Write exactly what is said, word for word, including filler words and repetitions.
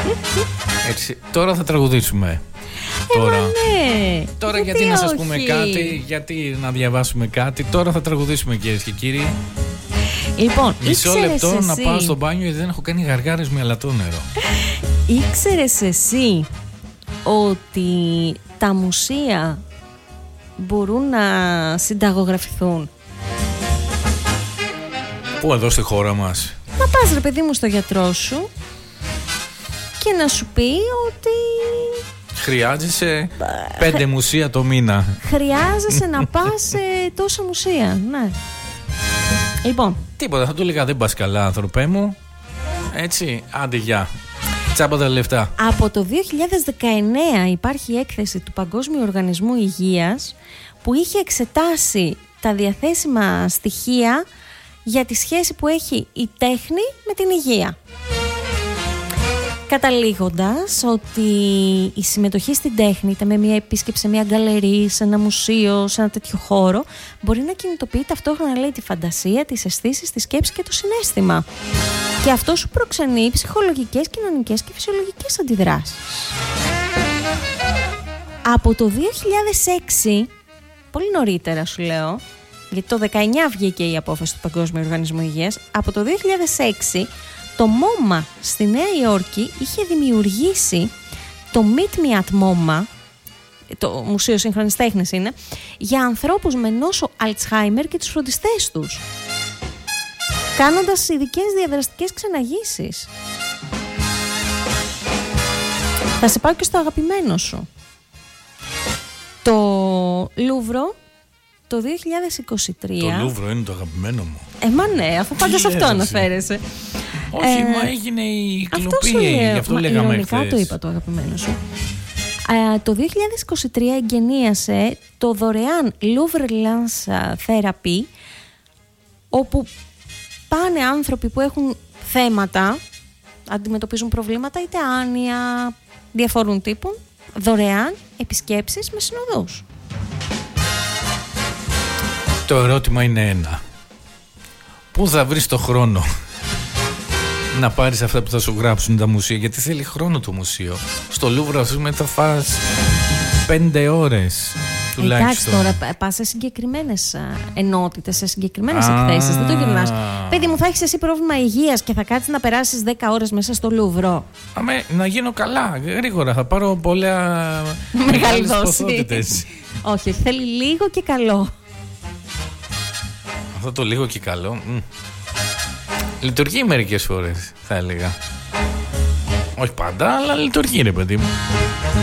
Έτσι, τώρα θα τραγουδήσουμε. Ε, Τώρα, ναι. τώρα γιατί, γιατί να σας πούμε κάτι, γιατί να διαβάσουμε κάτι. Τώρα θα τραγουδήσουμε, κυρίες και κύριοι. Λοιπόν, μισό λεπτό εσύ... να πάω στο μπάνιο γιατί δεν έχω κάνει γαργάρες με αλατό νερό. Ήξερες εσύ ότι τα μουσεία μπορούν να συνταγογραφηθούν? Πού, εδώ στη χώρα μας? Να πας, ρε παιδί μου, στο γιατρό σου και να σου πει ότι χρειάζεσαι πέντε μουσεία το μήνα. Χρειάζεσαι να πας σε τόσα μουσεία. Ναι. Λοιπόν, τίποτα, θα του έλεγα δεν πας καλά, άνθρωπέ μου. Έτσι, άντε γεια. Τσάμπα τα λεφτά. Από το δύο χιλιάδες δεκαεννέα υπάρχει έκθεση του Παγκόσμιου Οργανισμού Υγείας που είχε εξετάσει τα διαθέσιμα στοιχεία για τη σχέση που έχει η τέχνη με την υγεία. Καταλήγοντας ότι η συμμετοχή στην τέχνη, είτε με μια επίσκεψη σε μια γκαλερί, σε ένα μουσείο, σε ένα τέτοιο χώρο, μπορεί να κινητοποιεί ταυτόχρονα, λέει, τη φαντασία, τις αισθήσεις, τη σκέψη και το συναίσθημα. Και αυτό σου προξενεί ψυχολογικές, κοινωνικές και φυσιολογικές αντιδράσεις. Από το δύο χιλιάδες έξι, πολύ νωρίτερα σου λέω, γιατί το δεκαεννιά βγήκε η απόφαση του Παγκόσμιου Οργανισμού Υγείας, από το δύο χιλιάδες έξι το μόμα στη Νέα Υόρκη είχε δημιουργήσει το Meet Me at MoMA, το Μουσείο Σύγχρονης Τέχνης είναι, για ανθρώπους με νόσο Αλτσχάιμερ και τους φροντιστές τους, κάνοντας ειδικές διαδραστικές ξεναγήσεις. Θα σε πάω και στο αγαπημένο σου. Το Λούβρο το δύο χιλιάδες είκοσι τρία. Το Λούβρο είναι το αγαπημένο μου. Ε, μα ναι, αφού πάντα σε αυτό αναφέρεσαι. Όχι, ε, μα έγινε η κλοπή, γι' αυτό λέγαμε ειρωνικά χθες. Το είπα το αγαπημένο σου. Ε, το δύο χιλιάδες είκοσι τρία εγκαινίασε το δωρεάν Louvre Lens Therapy, όπου πάνε άνθρωποι που έχουν θέματα, αντιμετωπίζουν προβλήματα, είτε άνοια, διαφόρων τύπων, δωρεάν επισκέψεις με συνοδούς. Το ερώτημα είναι ένα. Πού θα βρεις το χρόνο να πάρεις αυτά που θα σου γράψουν τα μουσεία? Γιατί θέλει χρόνο το μουσείο. Στο Λούβρο, ας πούμε, θα φας πέντε ώρες τουλάχιστον. Εντάξει, τώρα πας σε συγκεκριμένες ενότητες, σε συγκεκριμένες εκθέσεις. Δεν το γυρνάς. Παιδί μου, θα έχεις εσύ πρόβλημα υγείας και θα κάτσεις να περάσεις δέκα ώρες μέσα στο Λούβρο. Αμέ, να γίνω καλά, γρήγορα. Θα πάρω πολλά μεγάλες ποσότητες. Όχι, θέλει λίγο και καλό. Αυτό το λίγο και καλό μ. λειτουργεί μερικές φορές, θα έλεγα. Όχι πάντα, αλλά λειτουργεί, ρε παιδί μου.